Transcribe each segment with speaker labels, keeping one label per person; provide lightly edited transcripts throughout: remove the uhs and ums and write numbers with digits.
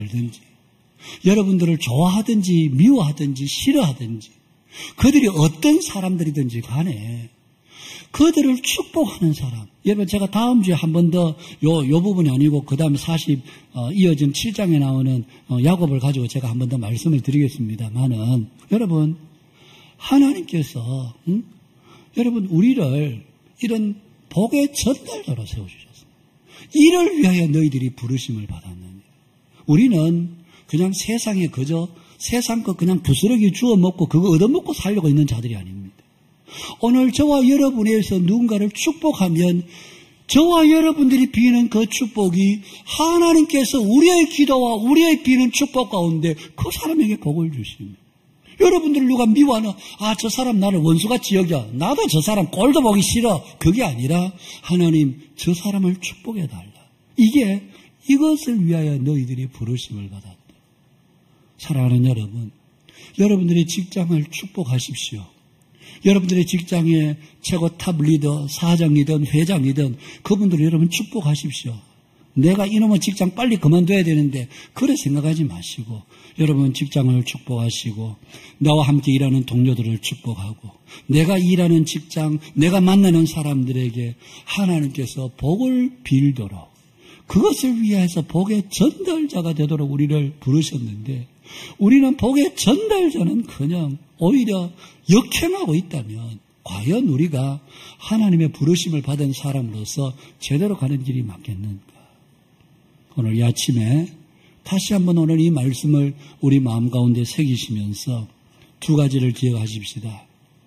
Speaker 1: 여러분들을 좋아하든지 미워하든지 싫어하든지 그들이 어떤 사람들이든지 간에 그들을 축복하는 사람. 여러분 제가 다음 주에 한 번 더 요 부분이 아니고 그 다음에 이어진 7장에 나오는 야곱을 가지고 제가 한 번 더 말씀을 드리겠습니다만은 여러분 하나님께서 여러분 우리를 이런 복의 전달자로 세워주셨습니다. 이를 위하여 너희들이 부르심을 받았느니라. 우리는 그냥 세상에 그저 세상 것 그냥 부스러기 주워 먹고 그거 얻어먹고 살려고 있는 자들이 아닙니다. 오늘 저와 여러분에서 누군가를 축복하면 저와 여러분들이 비는 그 축복이 하나님께서 우리의 기도와 우리의 비는 축복 가운데 그 사람에게 복을 주십니다. 여러분들 누가 미워하나 저 사람 나를 원수같이 여겨 나도 저 사람 꼴도 보기 싫어 그게 아니라 하나님 저 사람을 축복해달라. 이것을 위하여 너희들이 부르심을 받았다. 사랑하는 여러분, 여러분들의 직장을 축복하십시오. 여러분들의 직장의 최고 탑 리더, 사장이든 회장이든 그분들을 여러분 축복하십시오. 내가 이놈의 직장 빨리 그만둬야 되는데 그래 생각하지 마시고 여러분 직장을 축복하시고 나와 함께 일하는 동료들을 축복하고 내가 일하는 직장, 내가 만나는 사람들에게 하나님께서 복을 빌도록 그것을 위해서 복의 전달자가 되도록 우리를 부르셨는데 우리는 복의 전달자는 그냥 오히려 역행하고 있다면 과연 우리가 하나님의 부르심을 받은 사람으로서 제대로 가는 길이 맞겠는가? 오늘 이 아침에 다시 한번 오늘 이 말씀을 우리 마음 가운데 새기시면서 두 가지를 기억하십시다.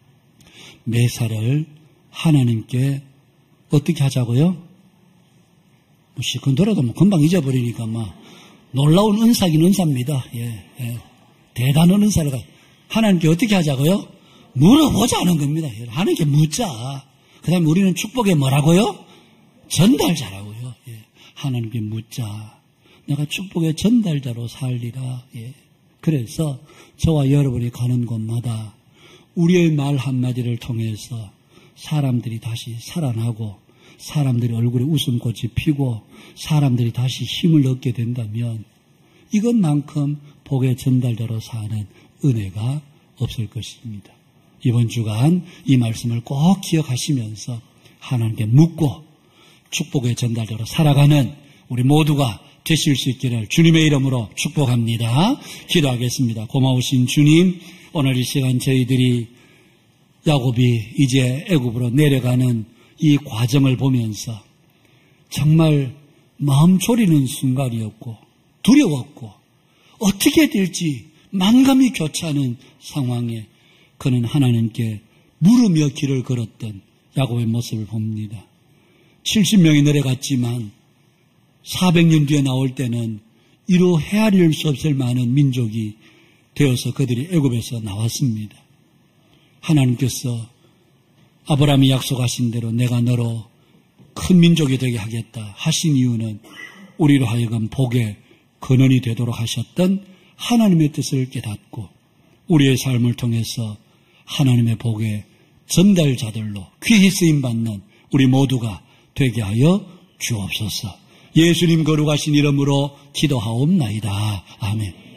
Speaker 1: 매사를 하나님께 어떻게 하자고요? 시큰둥해도 금방 잊어버리니까 놀라운 은사긴 은사입니다. 대단한 은사를 하나님께 어떻게 하자고요? 물어보자는 겁니다. 하나님께 묻자. 그 다음에 우리는 축복에 뭐라고요? 전달자라고요. 하나님께 묻자. 내가 축복의 전달자로 살리라. 그래서 저와 여러분이 가는 곳마다 우리의 말 한마디를 통해서 사람들이 다시 살아나고 사람들이 얼굴에 웃음꽃이 피고 사람들이 다시 힘을 얻게 된다면 이것만큼 복의 전달자로 사는 은혜가 없을 것입니다. 이번 주간 이 말씀을 꼭 기억하시면서 하나님께 묻고 축복의 전달자로 살아가는 우리 모두가 되실 수 있기를 주님의 이름으로 축복합니다. 기도하겠습니다. 고마우신 주님, 오늘 이 시간 저희들이 야곱이 이제 애굽으로 내려가는 이 과정을 보면서 정말 마음 졸이는 순간이었고 두려웠고 어떻게 될지 만감이 교차하는 상황에 그는 하나님께 물으며 길을 걸었던 야곱의 모습을 봅니다. 70명이 내려갔지만 400년 뒤에 나올 때는 이루 헤아릴 수 없을 많은 민족이 되어서 그들이 애굽에서 나왔습니다. 하나님께서 아브라함이 약속하신 대로 내가 너로 큰 민족이 되게 하겠다 하신 이유는 우리로 하여금 복의 근원이 되도록 하셨던 하나님의 뜻을 깨닫고 우리의 삶을 통해서 하나님의 복의 전달자들로 귀히 쓰임받는 우리 모두가 되게 하여 주옵소서. 예수님 거룩하신 이름으로 기도하옵나이다. 아멘.